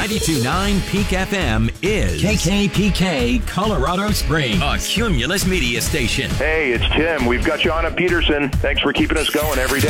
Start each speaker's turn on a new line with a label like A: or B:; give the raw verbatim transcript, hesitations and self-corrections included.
A: ninety-two point nine Peak F M is K K P K Colorado Springs, a Cumulus media station.
B: Hey, it's Tim. We've got you on at Peterson. Thanks for keeping us going every day.